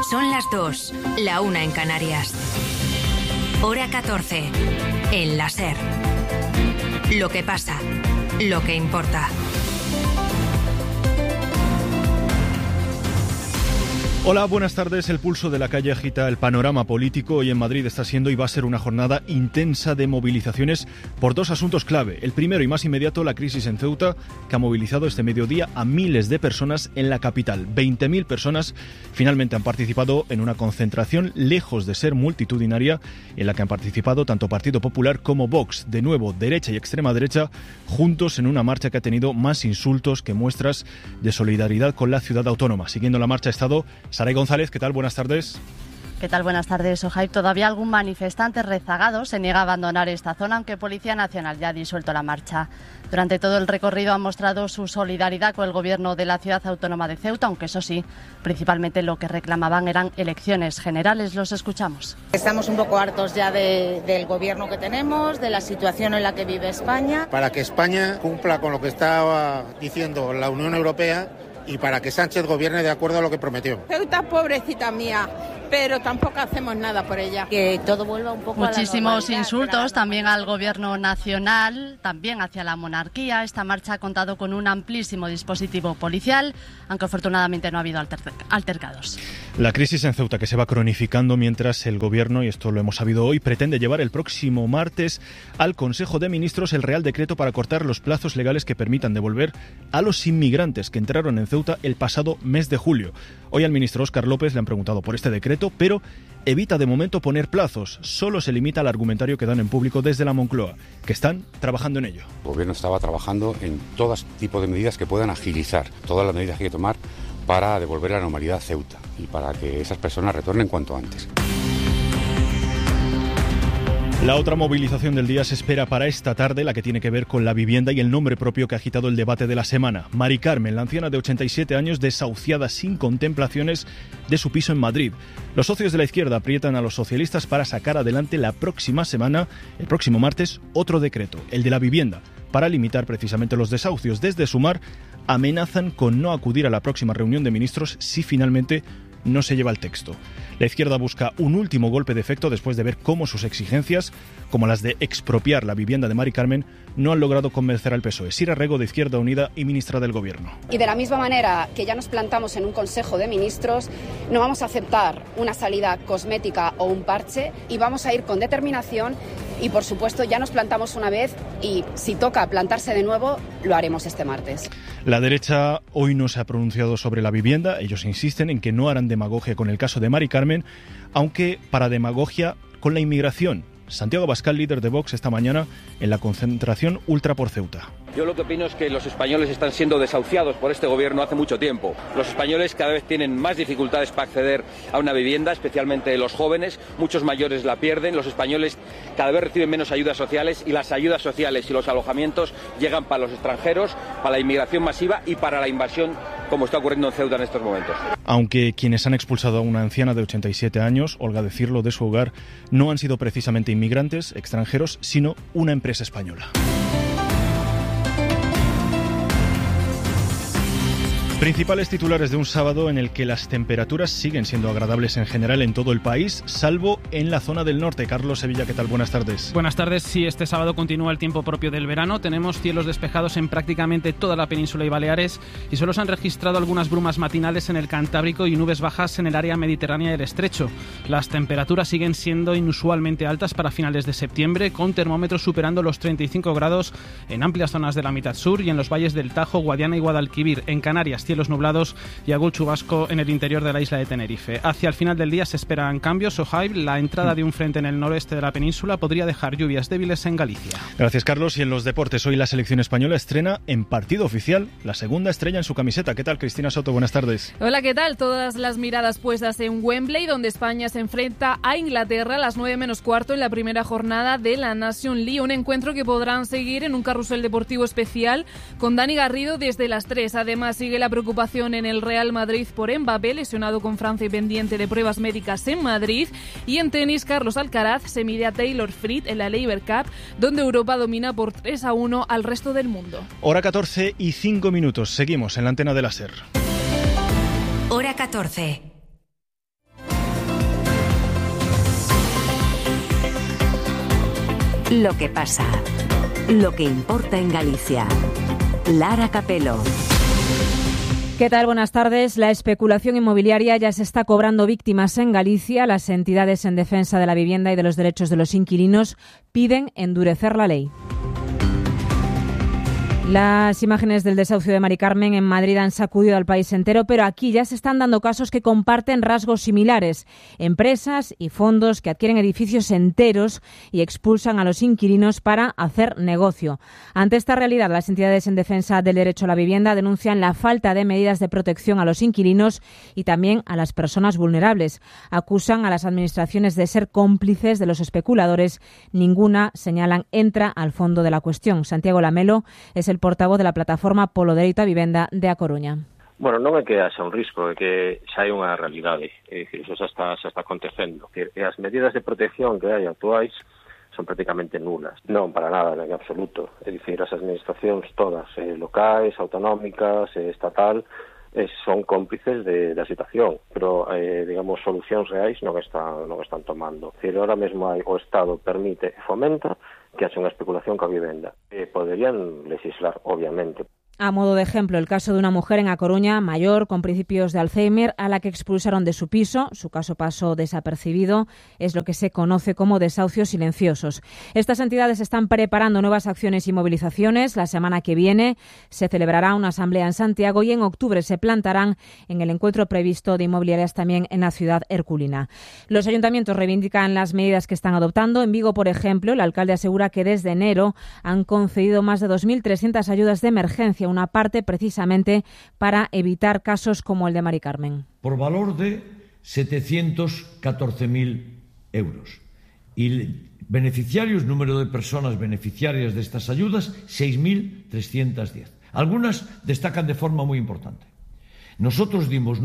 Son las 2, la 1 en Canarias. Hora 14, en la SER. Lo que pasa, lo que importa. Hola, buenas tardes. El pulso de la calle agita el panorama político. Hoy en Madrid está siendo y va a ser una jornada intensa de movilizaciones por dos asuntos clave. El primero y más inmediato, la crisis en Ceuta, que ha movilizado este mediodía a miles de personas en la capital. 20.000 personas finalmente han participado en una concentración lejos de ser multitudinaria, en la que han participado tanto Partido Popular como Vox. De nuevo, derecha y extrema derecha, juntos en una marcha que ha tenido más insultos que muestras de solidaridad con la ciudad autónoma. Siguiendo la marcha ha estado Saray González. ¿Qué tal? Buenas tardes. ¿Qué tal? Buenas tardes, Ojaib. Todavía algún manifestante rezagado se niega a abandonar esta zona, aunque Policía Nacional ya ha disuelto la marcha. Durante todo el recorrido han mostrado su solidaridad con el gobierno de la ciudad autónoma de Ceuta, aunque eso sí, principalmente lo que reclamaban eran elecciones generales. Los escuchamos. Estamos un poco hartos ya del gobierno que tenemos, de la situación en la que vive España. Para que España cumpla con lo que estaba diciendo la Unión Europea y para que Sánchez gobierne de acuerdo a lo que prometió. Ceuta, pobrecita mía, pero tampoco hacemos nada por ella. Que todo vuelva un poco a la normalidad. Muchísimos insultos también al gobierno nacional, también hacia la monarquía. Esta marcha ha contado con un amplísimo dispositivo policial, aunque afortunadamente no ha habido altercados. La crisis en Ceuta, que se va cronificando mientras el gobierno, y esto lo hemos sabido hoy, pretende llevar el próximo martes al Consejo de Ministros el Real Decreto para cortar los plazos legales que permitan devolver a los inmigrantes que entraron en Ceuta el pasado mes de julio. Hoy al ministro Óscar López le han preguntado por este decreto, pero evita de momento poner plazos. Solo se limita al argumentario que dan en público desde la Moncloa, que están trabajando en ello. El gobierno estaba trabajando en todo tipo de medidas que puedan agilizar todas las medidas que hay que tomar para devolver la normalidad a Ceuta y para que esas personas retornen cuanto antes. La otra movilización del día se espera para esta tarde, la que tiene que ver con la vivienda y el nombre propio que ha agitado el debate de la semana. Mari Carmen, la anciana de 87 años, desahuciada sin contemplaciones de su piso en Madrid. Los socios de la izquierda aprietan a los socialistas para sacar adelante la próxima semana, el próximo martes, otro decreto, el de la vivienda, para limitar precisamente los desahucios. Desde Sumar amenazan con no acudir a la próxima reunión de ministros si finalmente no se lleva el texto. La izquierda busca un último golpe de efecto después de ver cómo sus exigencias, como las de expropiar la vivienda de Mari Carmen, no han logrado convencer al PSOE. Sira Rego, de Izquierda Unida y ministra del Gobierno. Y de la misma manera que ya nos plantamos en un Consejo de Ministros, no vamos a aceptar una salida cosmética o un parche y vamos a ir con determinación y, por supuesto, ya nos plantamos una vez y si toca plantarse de nuevo, lo haremos este martes. La derecha hoy no se ha pronunciado sobre la vivienda. Ellos insisten en que no harán demagogia con el caso de Mari Carmen, aunque para demagogia con la inmigración. Santiago Abascal, líder de Vox, esta mañana en la concentración Ultra por Ceuta. Yo lo que opino es que los españoles están siendo desahuciados por este gobierno hace mucho tiempo. Los españoles cada vez tienen más dificultades para acceder a una vivienda, especialmente los jóvenes. Muchos mayores la pierden. Los españoles cada vez reciben menos ayudas sociales y las ayudas sociales y los alojamientos llegan para los extranjeros, para la inmigración masiva y para la invasión, como está ocurriendo en Ceuta en estos momentos. Aunque quienes han expulsado a una anciana de 87 años, Olga de Cirlo, de su hogar, no han sido precisamente inmigrantes extranjeros, sino una empresa española. Principales titulares de un sábado en el que las temperaturas siguen siendo agradables en general en todo el país, salvo en la zona del norte. Carlos Sevilla, ¿qué tal? Buenas tardes. Buenas tardes. Sí, este sábado continúa el tiempo propio del verano. Tenemos cielos despejados en prácticamente toda la península y Baleares y solo se han registrado algunas brumas matinales en el Cantábrico y nubes bajas en el área mediterránea del Estrecho. Las temperaturas siguen siendo inusualmente altas para finales de septiembre, con termómetros superando los 35 grados en amplias zonas de la mitad sur y en los valles del Tajo, Guadiana y Guadalquivir. En Canarias, cielos nublados y algún chubasco en el interior de la isla de Tenerife. Hacia el final del día se esperan cambios. Ojaib, la entrada de un frente en el noroeste de la península podría dejar lluvias débiles en Galicia. Gracias, Carlos. Y en los deportes, hoy la selección española estrena en partido oficial la segunda estrella en su camiseta. ¿Qué tal, Cristina Soto? Buenas tardes. Hola, ¿qué tal? Todas las miradas puestas en Wembley, donde España se enfrenta a Inglaterra a las 9:15 en la primera jornada de la Nation League. Un encuentro que podrán seguir en un carrusel deportivo especial con Dani Garrido desde las 3. Además, sigue la preocupación en el Real Madrid por Mbappé, lesionado con Francia y pendiente de pruebas médicas en Madrid. Y en tenis, Carlos Alcaraz se mide a Taylor Fritz en la Laver Cup, donde Europa domina por 3-1 al resto del mundo. Hora 14:05. Seguimos en la antena de la SER. Hora 14. Lo que pasa, lo que importa en Galicia. Lara Capelo. ¿Qué tal? Buenas tardes. La especulación inmobiliaria ya se está cobrando víctimas en Galicia. Las entidades en defensa de la vivienda y de los derechos de los inquilinos piden endurecer la ley. Las imágenes del desahucio de Mari Carmen en Madrid han sacudido al país entero, pero aquí ya se están dando casos que comparten rasgos similares. Empresas y fondos que adquieren edificios enteros y expulsan a los inquilinos para hacer negocio. Ante esta realidad, las entidades en defensa del derecho a la vivienda denuncian la falta de medidas de protección a los inquilinos y también a las personas vulnerables. Acusan a las administraciones de ser cómplices de los especuladores. Ninguna, señalan, entra al fondo de la cuestión. Santiago Lamelo es el portavoz de la plataforma Polo Dereito á Vivenda de A Coruña. Bueno, non é que haxa un risco, é que xa hai unha realidade, iso xa está acontecendo. E as medidas de protección que hai actuais son prácticamente nulas. Non, para nada, en absoluto. É dicir, as administracións todas, locais, autonómicas, estatal, son cómplices da situación, pero, digamos, solucións reais non están tomando. É dicir, ahora mesmo o Estado permite e fomenta que haxa unha especulación coa vivenda. Poderían legislar, obviamente. A modo de ejemplo, el caso de una mujer en A Coruña, mayor, con principios de Alzheimer, a la que expulsaron de su piso. Su caso pasó desapercibido. Es lo que se conoce como desahucios silenciosos. Estas entidades están preparando nuevas acciones y movilizaciones. La semana que viene se celebrará una asamblea en Santiago y en octubre se plantarán en el encuentro previsto de inmobiliarias también en la ciudad herculina. Los ayuntamientos reivindican las medidas que están adoptando. En Vigo, por ejemplo, el alcalde asegura que desde enero han concedido más de 2.300 ayudas de emergencia, una parte precisamente para evitar casos como el de Mari Carmen. Por valor de 714.000 euros. Y beneficiarios, número de personas beneficiarias de estas ayudas, 6.310. Algunas destacan de forma muy importante. Nosotros dimos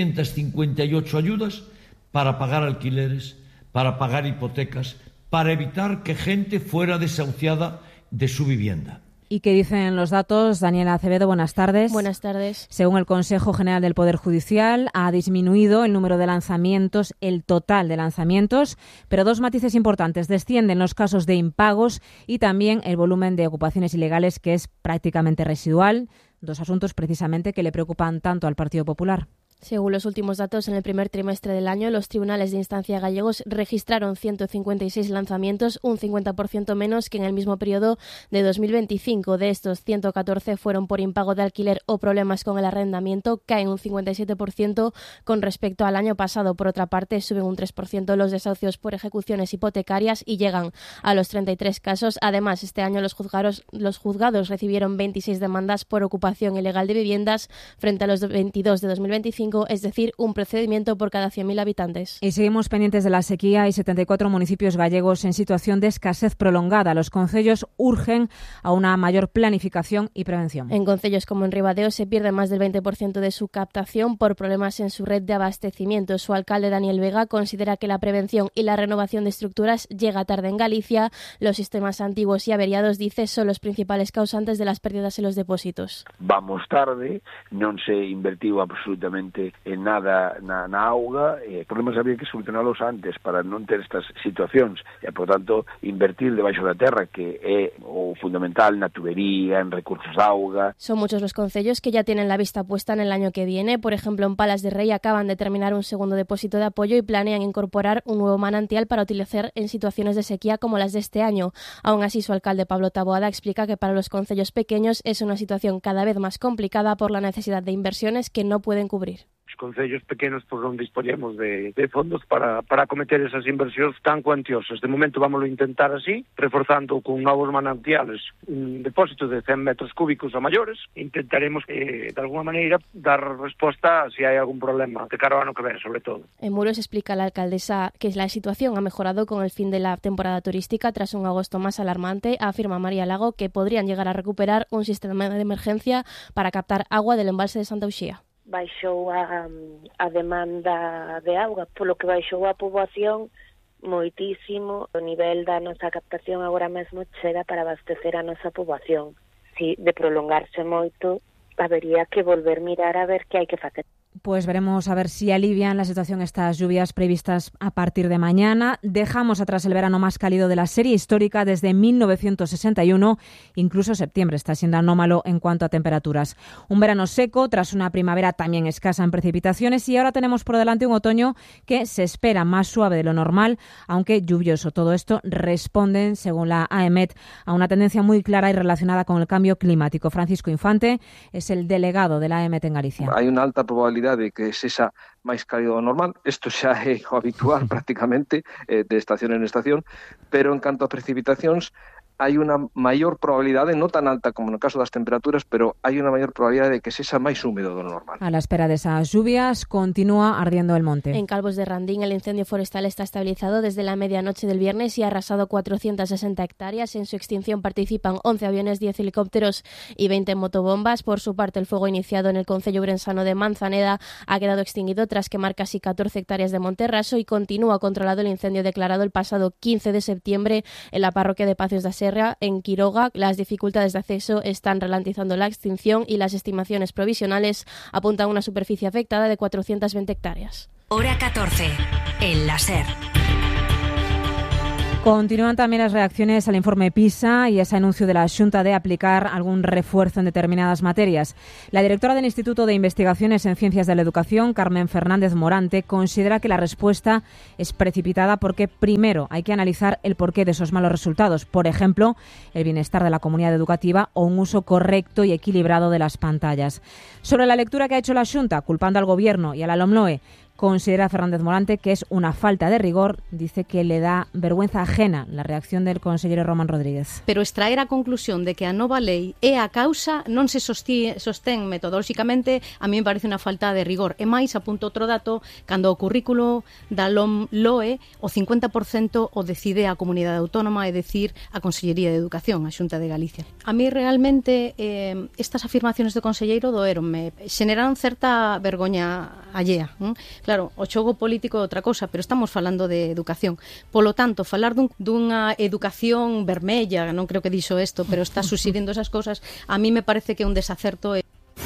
958 ayudas para pagar alquileres, para pagar hipotecas, para evitar que gente fuera desahuciada de su vivienda. ¿Y qué dicen los datos? Daniela Acevedo, buenas tardes. Buenas tardes. Según el Consejo General del Poder Judicial, ha disminuido el número de lanzamientos, el total de lanzamientos, pero dos matices importantes. Descienden los casos de impagos y también el volumen de ocupaciones ilegales, que es prácticamente residual. Dos asuntos precisamente que le preocupan tanto al Partido Popular. Según los últimos datos, en el primer trimestre del año, los tribunales de instancia gallegos registraron 156 lanzamientos, un 50% menos que en el mismo periodo de 2025. De estos, 114 fueron por impago de alquiler o problemas con el arrendamiento, caen un 57% con respecto al año pasado. Por otra parte, suben un 3% los desahucios por ejecuciones hipotecarias y llegan a los 33 casos. Además, este año los juzgados recibieron 26 demandas por ocupación ilegal de viviendas frente a los 22 de 2025. Es decir, un procedimiento por cada 100.000 habitantes. Y seguimos pendientes de la sequía. Hay 74 municipios gallegos en situación de escasez prolongada. Los concellos urgen a una mayor planificación y prevención. En concellos como en Ribadeo se pierde más del 20% de su captación por problemas en su red de abastecimiento. Su alcalde, Daniel Vega, considera que la prevención y la renovación de estructuras llega tarde en Galicia. Los sistemas antiguos y averiados, dice, son los principales causantes de las pérdidas en los depósitos. Vamos tarde, non se invertiu absolutamente en nada na auga, problemas había que solucionalos antes para non ter estas situacións e, por tanto, invertir debaixo da terra, que é o fundamental na tubería, en recursos de auga. Son muchos los concellos que ya tienen la vista puesta en el año que viene. Por ejemplo, en Palas de Rei acaban de terminar un segundo depósito de apoyo y planean incorporar un nuevo manantial para utilizar en situaciones de sequía como las de este año. Aún así, su alcalde, Pablo Taboada, explica que para los concellos pequeños es una situación cada vez más complicada por la necesidad de inversiones que no pueden cubrir. Os concellos pequenos pois non dispoñemos de fondos para acometer esas inversións tan cuantiosas. De momento vámoslo intentar así, reforzando con novos manantiales un depósito de 100 metros cúbicos a maiores. Intentaremos de alguna maneira dar resposta se hai algún problema de cara ao ano que ven, sobre todo. En Muros explica la alcaldesa que la situación ha mejorado con el fin de la temporada turística tras un agosto más alarmante. Afirma María Lago que podrían llegar a recuperar un sistema de emergencia para captar agua del embalse de Santa Uxía. Baixou a demanda de auga, polo que baixou a poboación moitísimo. O nivel da nosa captación agora mesmo chega para abastecer a nosa poboación. Si de prolongarse moito, habería que volver mirar a ver que hai que facer. Pues veremos a ver si alivian la situación estas lluvias previstas a partir de mañana. Dejamos atrás el verano más cálido de la serie histórica desde 1961. Incluso septiembre está siendo anómalo en cuanto a temperaturas. Un verano seco tras una primavera también escasa en precipitaciones y ahora tenemos por delante un otoño que se espera más suave de lo normal, aunque lluvioso. Todo esto responden, según la AEMET, a una tendencia muy clara y relacionada con el cambio climático. Francisco Infante es el delegado de la AEMET en Galicia. Hay una alta probabilidad de que sexa máis cálido do normal. Isto xa é o habitual prácticamente de estación en estación, pero en canto a precipitacións hai unha maior probabilidade, non tan alta como no caso das temperaturas, pero hai unha maior probabilidade de que sexa máis húmedo do normal. A la espera de esas lluvias, continúa ardiendo el monte. En Calvos de Randín, el incendio forestal está estabilizado desde la medianoche del viernes y ha arrasado 460 hectáreas. En su extinción participan 11 aviones, 10 helicópteros y 20 motobombas. Por su parte, el fuego iniciado en el concello ourensano de Manzaneda ha quedado extinguido tras quemar casi 14 hectáreas de Monterraso y continúa controlado el incendio declarado el pasado 15 de septiembre en la parroquia de Pacios da Serra, en Quiroga. Las dificultades de acceso están ralentizando la extinción y las estimaciones provisionales apuntan a una superficie afectada de 420 hectáreas. Hora 14, en la SER. Continúan también las reacciones al informe PISA y ese anuncio de la Xunta de aplicar algún refuerzo en determinadas materias. La directora del Instituto de Investigaciones en Ciencias de la Educación, Carmen Fernández Morante, considera que la respuesta es precipitada porque primero hay que analizar el porqué de esos malos resultados. Por ejemplo, el bienestar de la comunidad educativa o un uso correcto y equilibrado de las pantallas. Sobre la lectura que ha hecho la Xunta, culpando al Gobierno y a la LOMLOE, considera Fernández Morante que es una falta de rigor. Dice que le da vergüenza ajena la reacción del consellero Román Rodríguez. Pero extraer a conclusión de que a nova lei é a causa non se sostén metodolóxicamente, a mí me parece unha falta de rigor. E máis, apunto outro dato, cando o currículo da LOMLOE, o 50% o decide a comunidade autónoma, é dicir, a Consellería de Educación, a Xunta de Galicia. A mí realmente estas afirmaciones do conselleiro doeronme, xeneraron certa vergoña allea. Claro, o xogo político é outra cosa, pero estamos falando de educación. Polo tanto, falar dunha educación vermella, non creo que dixo isto, pero está sucediendo esas cosas, a mí me parece que é un desacerto.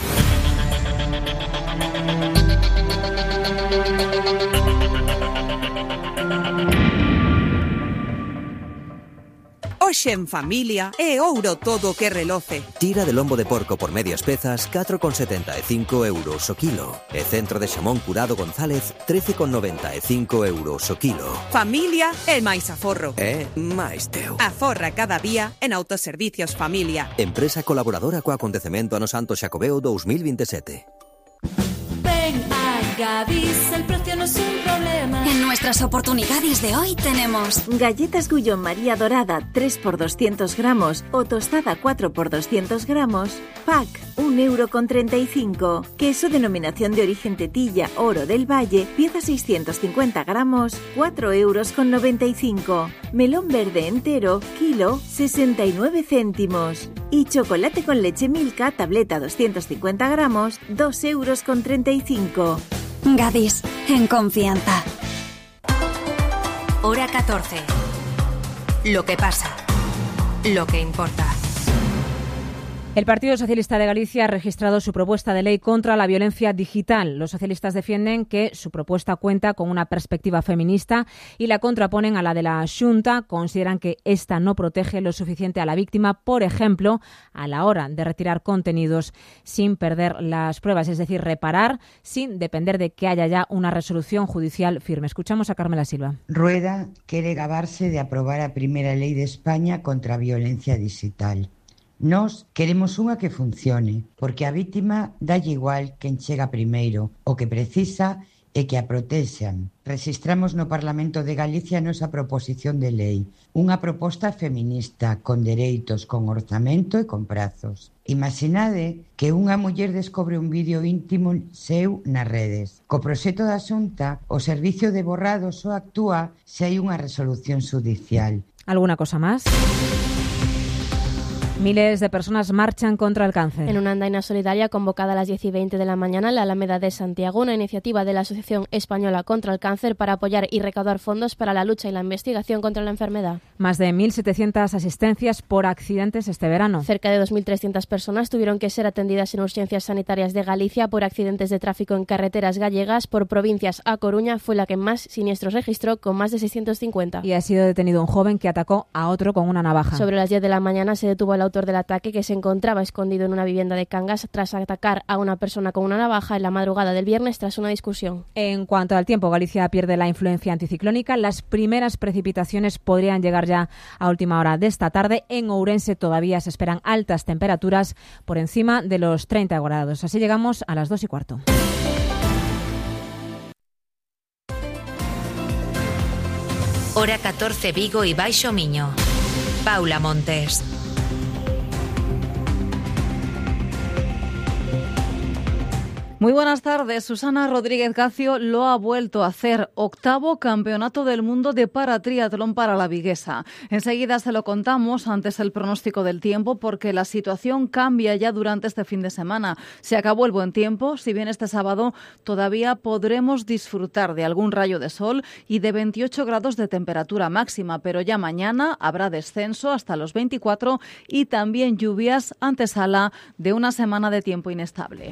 Hoxe en familia é ouro todo o que reloce. Tira de lombo de porco por medias pezas, 4,75 euros o kilo. E centro de xamón curado González, 13,95 euros o kilo. Familia é máis aforro. É máis teu. Aforra cada día en Autoservicios Familia. Empresa colaboradora co acontecemento ano Santo Xacobeo 2027. Ven a Gadis, el precio no es un problema. En nuestras oportunidades de hoy tenemos galletas Gullón María Dorada 3 por 200 gramos o tostada 4 por 200 gramos, pack 1,35 €. Queso denominación de origen Tetilla Oro del Valle, pieza 650 gramos, 4,95 €. Melón verde entero, kilo, 69 céntimos. Y chocolate con leche Milka, tableta 250 gramos, 2,35 €. Gadis, en confianza. Hora 14. Lo que pasa. Lo que importa. El Partido Socialista de Galicia ha registrado su propuesta de ley contra la violencia digital. Los socialistas defienden que su propuesta cuenta con una perspectiva feminista y la contraponen a la de la Xunta. Consideran que esta no protege lo suficiente a la víctima, por ejemplo, a la hora de retirar contenidos sin perder las pruebas, es decir, reparar sin depender de que haya ya una resolución judicial firme. Escuchamos a Carmela Silva. Rueda quiere gabarse de aprobar a primeira lei de España contra a violencia digital. Nós queremos unha que funcione, porque a vítima dalle igual quen chega primeiro, o que precisa é que a protexan. Rexistramos no Parlamento de Galicia a nosa proposición de lei, unha proposta feminista, con dereitos, con orzamento e con prazos. Imaginade que unha muller descobre un vídeo íntimo seu nas redes. Co proxecto da Xunta, o servicio de borrado só actúa se hai unha resolución xudicial. ¿Alguna cosa máis? Miles de personas marchan contra el cáncer. En una andaina solidaria convocada a las 10:20 de la mañana en la Alameda de Santiago, una iniciativa de la Asociación Española contra el Cáncer para apoyar y recaudar fondos para la lucha y la investigación contra la enfermedad. Más de 1.700 asistencias por accidentes este verano. Cerca de 2.300 personas tuvieron que ser atendidas en urgencias sanitarias de Galicia por accidentes de tráfico en carreteras gallegas. Por provincias, A Coruña fue la que más siniestros registró, con más de 650. Y ha sido detenido un joven que atacó a otro con una navaja. Sobre las 10 de la mañana se detuvo al autor del ataque, que se encontraba escondido en una vivienda de Cangas tras atacar a una persona con una navaja en la madrugada del viernes tras una discusión. En cuanto al tiempo, Galicia pierde la influencia anticiclónica. Las primeras precipitaciones podrían llegar ya a última hora de esta tarde. En Ourense todavía se esperan altas temperaturas por encima de los 30 grados. Así llegamos a las 2:15. Hora 14 Vigo y Baixo Miño. Paula Montes. Muy buenas tardes. Susana Rodríguez Gacio lo ha vuelto a hacer. 8º Campeonato del Mundo de Paratriatlón para la viguesa. Enseguida se lo contamos, antes el pronóstico del tiempo, porque la situación cambia ya durante este fin de semana. Se acabó el buen tiempo, si bien este sábado todavía podremos disfrutar de algún rayo de sol y de 28 grados de temperatura máxima, pero ya mañana habrá descenso hasta los 24 y también lluvias, antesala de una semana de tiempo inestable.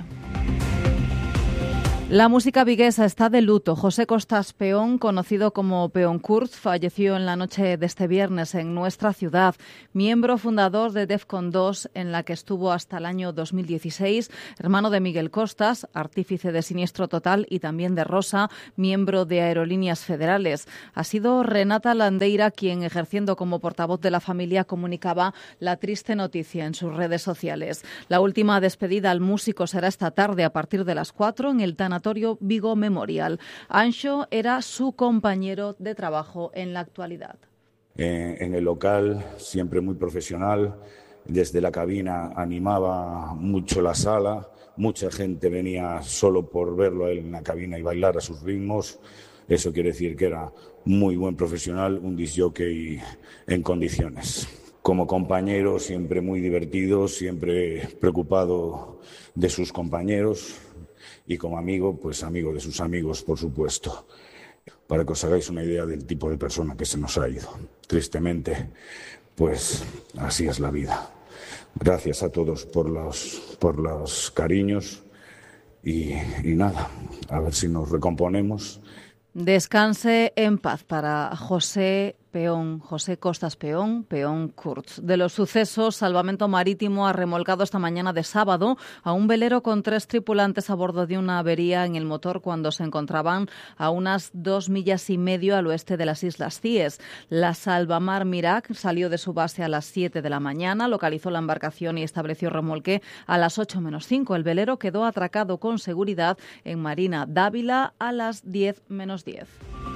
La música viguesa está de luto. José Costas Peón, conocido como Peón Kurz, falleció en la noche de este viernes en nuestra ciudad. Miembro fundador de Defcon 2, en la que estuvo hasta el año 2016, hermano de Miguel Costas, artífice de Siniestro Total, y también de Rosa, miembro de Aerolíneas Federales. Ha sido Renata Landeira quien, ejerciendo como portavoz de la familia, comunicaba la triste noticia en sus redes sociales. La última despedida al músico será esta tarde a partir de las 4 en el Tanatorio Vigo Memorial. Anxo era su compañero de trabajo en la actualidad. En el local, siempre muy profesional. Desde la cabina animaba mucho la sala. Mucha gente venía solo por verlo a él en la cabina y bailar a sus ritmos. Eso quiere decir que era muy buen profesional, un disc jockey en condiciones. Como compañero, siempre muy divertido, siempre preocupado de sus compañeros. Y como amigo, pues amigo de sus amigos, por supuesto. Para que os hagáis una idea del tipo de persona que se nos ha ido. Tristemente, pues así es la vida. Gracias a todos por los cariños y nada, a ver si nos recomponemos. Descanse en paz para José Costas Peón Kurz. De los sucesos, Salvamento Marítimo ha remolcado esta mañana de sábado a un velero con 3 tripulantes a bordo de una avería en el motor cuando se encontraban a unas 2,5 millas al oeste de las Islas Cíes. La Salvamar Mirac salió de su base a las 7 de la mañana, localizó la embarcación y estableció remolque a las 8 menos 5. El velero quedó atracado con seguridad en Marina Dávila a las 10 menos 10.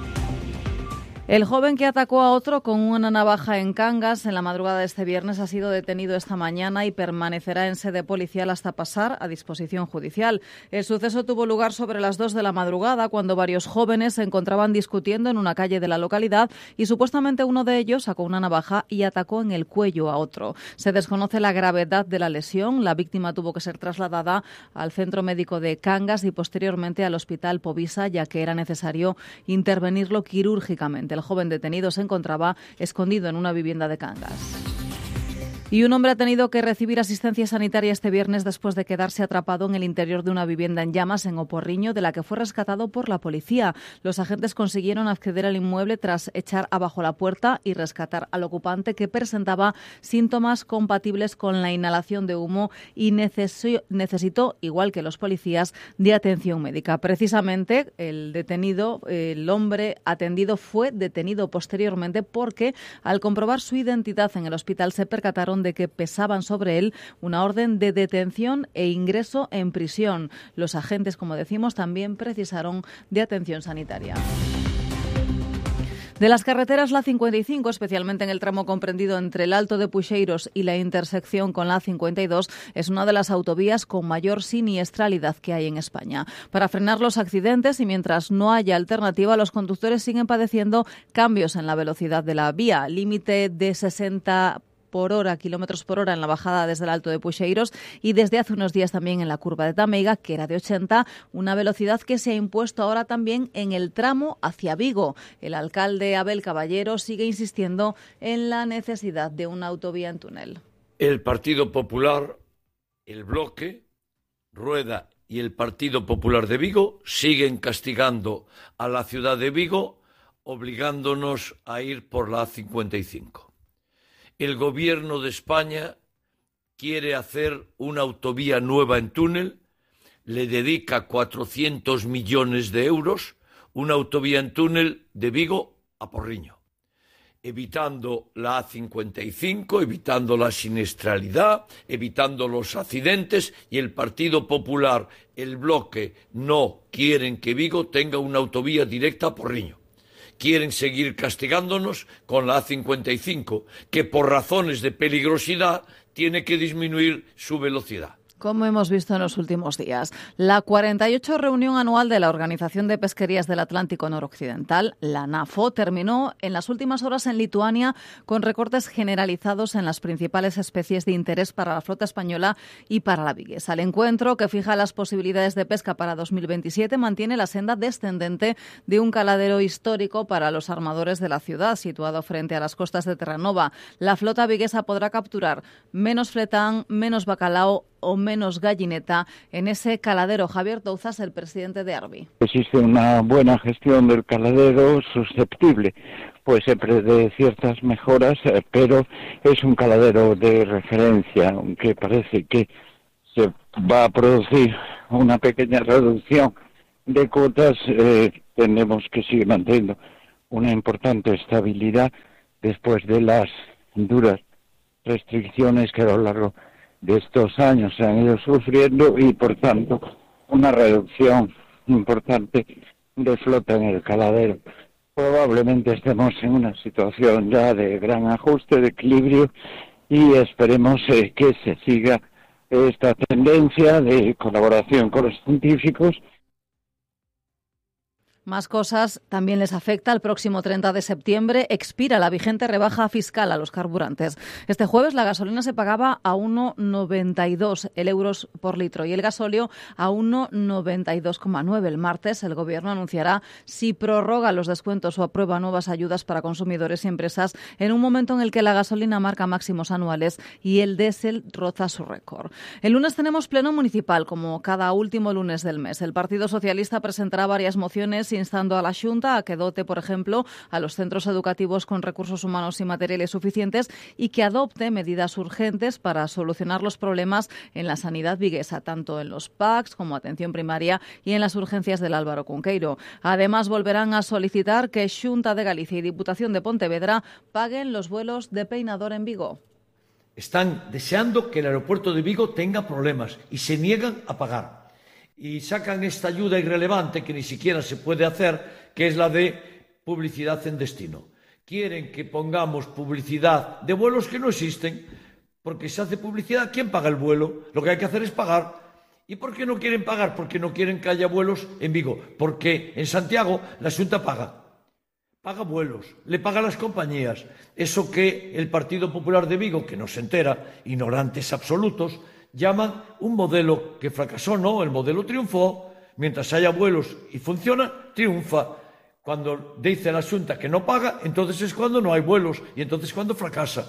El joven que atacó a otro con una navaja en Cangas en la madrugada de este viernes ha sido detenido esta mañana y permanecerá en sede policial hasta pasar a disposición judicial. El suceso tuvo lugar sobre las 2 de la madrugada, cuando varios jóvenes se encontraban discutiendo en una calle de la localidad y supuestamente uno de ellos sacó una navaja y atacó en el cuello a otro. Se desconoce la gravedad de la lesión. La víctima tuvo que ser trasladada al centro médico de Cangas y posteriormente al hospital Povisa, ya que era necesario intervenirlo quirúrgicamente. El joven detenido se encontraba escondido en una vivienda de Cangas. Y un hombre ha tenido que recibir asistencia sanitaria este viernes después de quedarse atrapado en el interior de una vivienda en llamas en Oporriño, de la que fue rescatado por la policía. Los agentes consiguieron acceder al inmueble tras echar abajo la puerta y rescatar al ocupante, que presentaba síntomas compatibles con la inhalación de humo y necesitó, igual que los policías, de atención médica. Precisamente el hombre atendido fue detenido posteriormente porque, al comprobar su identidad en el hospital, se percataron de que pesaban sobre él una orden de detención e ingreso en prisión. Los agentes, como decimos, también precisaron de atención sanitaria. De las carreteras, la 55, especialmente en el tramo comprendido entre el Alto de Puxeiros y la intersección con la 52, es una de las autovías con mayor siniestralidad que hay en España. Para frenar los accidentes y mientras no haya alternativa, los conductores siguen padeciendo cambios en la velocidad de la vía. Límite de 60 por hora, kilómetros por hora en la bajada desde el Alto de Puxeiros y desde hace unos días también en la curva de Tameiga, que era de 80, una velocidad que se ha impuesto ahora también en el tramo hacia Vigo. El alcalde Abel Caballero sigue insistiendo en la necesidad de una autovía en túnel. El Partido Popular, el Bloque, Rueda y el Partido Popular de Vigo siguen castigando a la ciudad de Vigo, obligándonos a ir por la A55. El Gobierno de España quiere hacer una autovía nueva en túnel, le dedica 400 millones de euros, una autovía en túnel de Vigo a Porriño, evitando la A55, evitando la siniestralidad, evitando los accidentes, y el Partido Popular, el Bloque, no quieren que Vigo tenga una autovía directa a Porriño. Quieren seguir castigándonos con la A55, que por razones de peligrosidad tiene que disminuir su velocidad. Como hemos visto en los últimos días, la 48 reunión anual de la Organización de Pesquerías del Atlántico Noroccidental, la NAFO, terminó en las últimas horas en Lituania con recortes generalizados en las principales especies de interés para la flota española y para la viguesa. El encuentro, que fija las posibilidades de pesca para 2027, mantiene la senda descendente de un caladero histórico para los armadores de la ciudad, situado frente a las costas de Terranova. La flota viguesa podrá capturar menos fletán, menos bacalao o menos gallineta en ese caladero. Javier Touzas, el presidente de ARBI. Existe una buena gestión del caladero, susceptible pues siempre de ciertas mejoras, pero es un caladero de referencia, aunque parece que se va a producir una pequeña reducción de cuotas, tenemos que seguir manteniendo una importante estabilidad después de las duras restricciones que a lo largo de estos años se han ido sufriendo y, por tanto, una reducción importante de flota en el caladero. Probablemente estemos en una situación ya de gran ajuste, de equilibrio, y esperemos que se siga esta tendencia de colaboración con los científicos. Más cosas también les afecta. El próximo 30 de septiembre expira la vigente rebaja fiscal a los carburantes. Este jueves la gasolina se pagaba a 1,92 euros por litro y el gasóleo a 1,92,9. El martes el Gobierno anunciará si prorroga los descuentos o aprueba nuevas ayudas para consumidores y empresas en un momento en el que la gasolina marca máximos anuales y el diésel roza su récord. El lunes tenemos pleno municipal, como cada último lunes del mes. El Partido Socialista presentará varias mociones instando a la Xunta a que dote, por ejemplo, a los centros educativos con recursos humanos y materiales suficientes y que adopte medidas urgentes para solucionar los problemas en la sanidad viguesa, tanto en los PACs como atención primaria y en las urgencias del Álvaro Cunqueiro. Además, volverán a solicitar que Xunta de Galicia y Diputación de Pontevedra paguen los vuelos de Peinador en Vigo. Están deseando que el aeropuerto de Vigo tenga problemas y se niegan a pagar. Y sacan esta ayuda irrelevante que ni siquiera se puede hacer, que es la de publicidad en destino. Quieren que pongamos publicidad de vuelos que no existen, porque se hace publicidad. ¿Quién paga el vuelo? Lo que hay que hacer es pagar. ¿Y por qué no quieren pagar? Porque no quieren que haya vuelos en Vigo. Porque en Santiago la Xunta paga vuelos, le paga a las compañías. Eso que el Partido Popular de Vigo, que no se entera, ignorantes absolutos, llaman un modelo que fracasó. No, el modelo triunfó. Mientras haya vuelos y funciona, triunfa. Cuando dice la Xunta que no paga, entonces es cuando no hay vuelos y entonces cuando fracasa.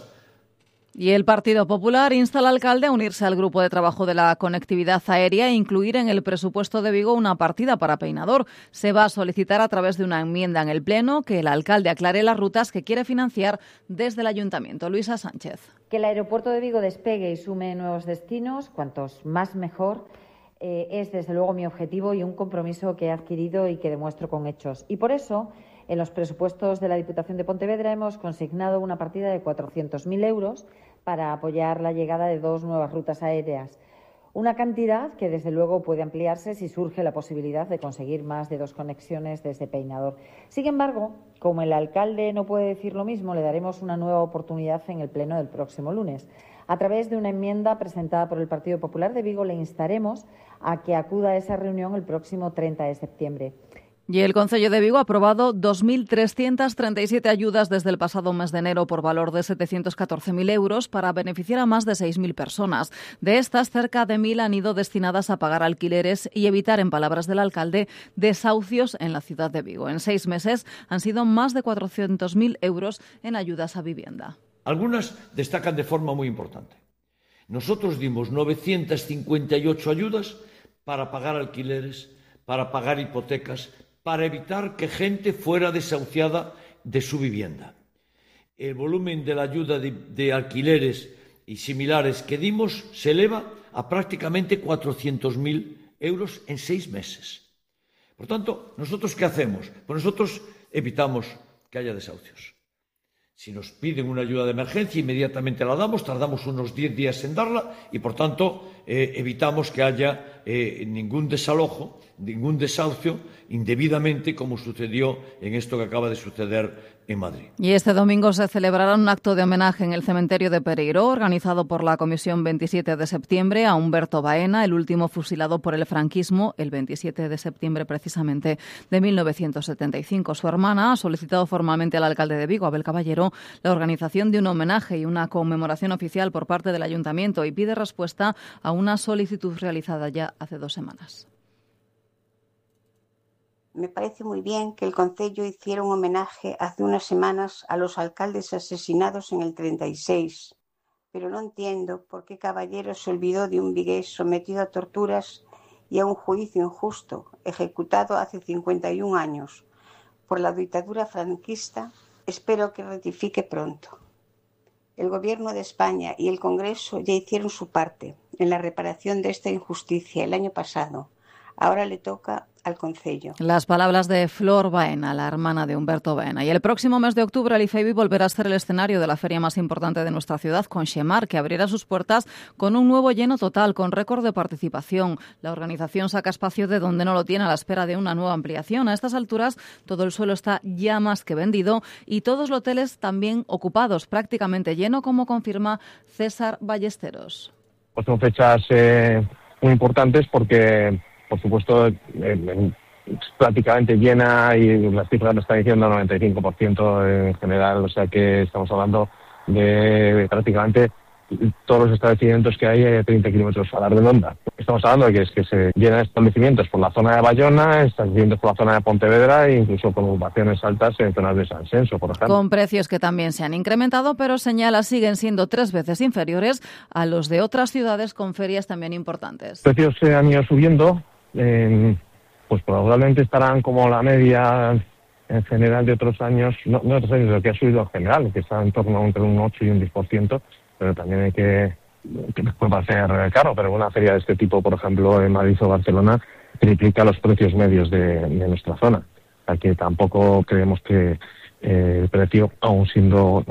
Y el Partido Popular insta al alcalde a unirse al grupo de trabajo de la conectividad aérea e incluir en el presupuesto de Vigo una partida para Peinador. Se va a solicitar a través de una enmienda en el Pleno que el alcalde aclare las rutas que quiere financiar desde el Ayuntamiento. Luisa Sánchez. Que el aeropuerto de Vigo despegue y sume nuevos destinos, cuantos más mejor, es desde luego mi objetivo y un compromiso que he adquirido y que demuestro con hechos. Y por eso, en los presupuestos de la Diputación de Pontevedra hemos consignado una partida de 400.000 euros para apoyar la llegada de 2 nuevas rutas aéreas. Una cantidad que, desde luego, puede ampliarse si surge la posibilidad de conseguir más de 2 conexiones desde Peinador. Sin embargo, como el alcalde no puede decir lo mismo, le daremos una nueva oportunidad en el Pleno del próximo lunes. A través de una enmienda presentada por el Partido Popular de Vigo, le instaremos a que acuda a esa reunión el próximo 30 de septiembre. Y el Concello de Vigo ha aprobado 2.337 ayudas desde el pasado mes de enero por valor de 714.000 euros para beneficiar a más de 6.000 personas. De estas, cerca de 1.000 han ido destinadas a pagar alquileres y evitar, en palabras del alcalde, desahucios en la ciudad de Vigo. En 6 meses han sido más de 400.000 euros en ayudas a vivienda. Algunas destacan de forma muy importante. Nosotros dimos 958 ayudas para pagar alquileres, para pagar hipotecas, para evitar que gente fuera desahuciada de su vivienda. El volumen de la ayuda de alquileres y similares que dimos se eleva a prácticamente 400.000 euros en 6 meses. Por tanto, ¿nosotros qué hacemos? Pues nosotros evitamos que haya desahucios. Si nos piden una ayuda de emergencia, inmediatamente la damos, tardamos unos 10 días en darla y, por tanto, evitamos que haya ningún desalojo, ningún desahucio indebidamente, como sucedió en esto que acaba de suceder en Madrid. Y este domingo se celebrará un acto de homenaje en el cementerio de Pereiró, organizado por la Comisión 27 de septiembre, a Humberto Baena, el último fusilado por el franquismo, el 27 de septiembre precisamente de 1975. Su hermana ha solicitado formalmente al alcalde de Vigo, Abel Caballero, la organización de un homenaje y una conmemoración oficial por parte del ayuntamiento y pide respuesta a una solicitud realizada ya hace 2 semanas. Me parece muy bien que el Concello hiciera un homenaje hace unas semanas a los alcaldes asesinados en el 36, pero no entiendo por qué Caballero se olvidó de un vigués sometido a torturas y a un juicio injusto, ejecutado hace 51 años por la dictadura franquista. Espero que rectifique pronto. El Gobierno de España y el Congreso ya hicieron su parte en la reparación de esta injusticia el año pasado. Ahora le toca al Concello. Las palabras de Flor Baena, la hermana de Humberto Baena. Y el próximo mes de octubre el IFEBI volverá a ser el escenario de la feria más importante de nuestra ciudad, Conxemar, que abrirá sus puertas con un nuevo lleno total, con récord de participación. La organización saca espacio de donde no lo tiene a la espera de una nueva ampliación. A estas alturas todo el suelo está ya más que vendido y todos los hoteles también ocupados, prácticamente lleno, como confirma César Ballesteros. Pues son fechas muy importantes porque, por supuesto, prácticamente llena y las cifras me están diciendo 95% en general, o sea que estamos hablando de prácticamente todos los establecimientos que hay a 30 kilómetros a la redonda. Estamos hablando de que se llenan establecimientos por la zona de Bayona, establecimientos por la zona de Pontevedra e incluso con ocupaciones altas en zonas de San Senso, por ejemplo. Con precios que también se han incrementado, pero señala siguen siendo 3 veces inferiores a los de otras ciudades con ferias también importantes. Los precios se han ido subiendo. Pues probablemente estarán como la media en general de otros años, no de otros años, lo que ha subido en general, que está en torno entre un 8 y un 10%, pero también hay que puede parecer caro, pero una feria de este tipo, por ejemplo, en Madrid o Barcelona, triplica los precios medios de nuestra zona. Aquí tampoco creemos que el precio, aún siendo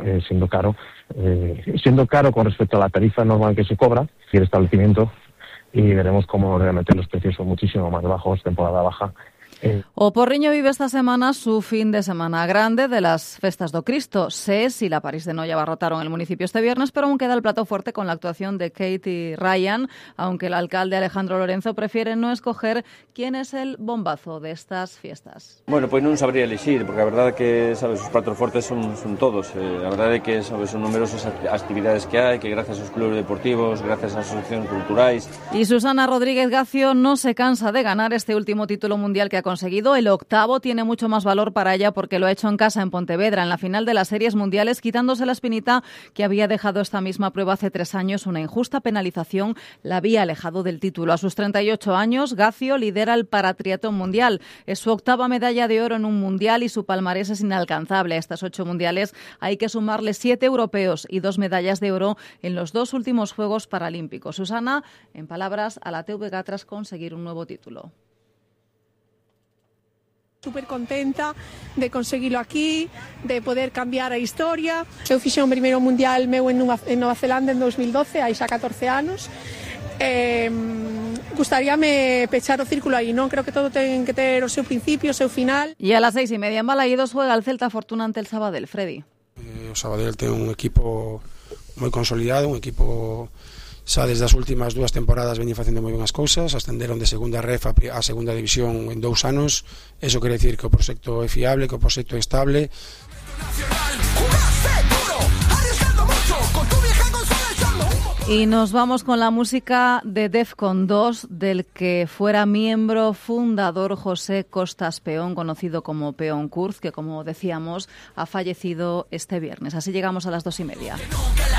caro con respecto a la tarifa normal que se cobra, y el establecimiento, y veremos cómo realmente los precios son muchísimo más bajos, temporada baja. O Porriño vive esta semana su fin de semana grande de las Festas do Cristo. SES y la París de Noia abarrotaron el municipio este viernes, pero aún queda el plato fuerte con la actuación de Katie Ryan, aunque el alcalde Alejandro Lorenzo prefiere no escoger quién es el bombazo de estas fiestas. Bueno, pues non sabría elegir, porque a verdade que, sabes, os platos fortes son todos. A verdade que, sabes, son numerosas actividades que hai, que gracias aos clubes deportivos, gracias ás asociacións culturais. Y Susana Rodríguez Gacio no se cansa de ganar este último título mundial que ha conseguido. El octavo tiene mucho más valor para ella porque lo ha hecho en casa en Pontevedra, en la final de las series mundiales, quitándose la espinita que había dejado esta misma prueba hace 3 años. Una injusta penalización la había alejado del título. A sus 38 años, Gacio lidera el paratriatlón mundial. Es su octava medalla de oro en un mundial y su palmarés es inalcanzable. A estas 8 mundiales hay que sumarle 7 europeos y 2 medallas de oro en los 2 últimos Juegos Paralímpicos. Susana, en palabras a la TVG, tras conseguir un nuevo título. Súper contenta de conseguilo aquí, de poder cambiar a historia. Eu fixen o primeiro mundial meu en Nova Zelanda en 2012, hai xa 14 anos. Gustaríame pechar o círculo aí, non? Creo que todo ten que ter o seu principio, o seu final. Y a las 6:30 en Balaídos juega el Celta Fortuna ante el Sabadell. Freddy. O Sabadell ten un equipo moi consolidado, un equipo xa desde as últimas 2 temporadas veñen facendo moi ben as cousas, ascenderon de segunda ref a segunda división en 2 anos. Eso quere decir que o proxecto é fiable, que o proxecto é estable. Y nos vamos con la música de Defcon 2, del que fuera miembro fundador José Costas Peón, conocido como Peón Kurz, que, como decíamos, ha fallecido este viernes. Así llegamos a las 2:30.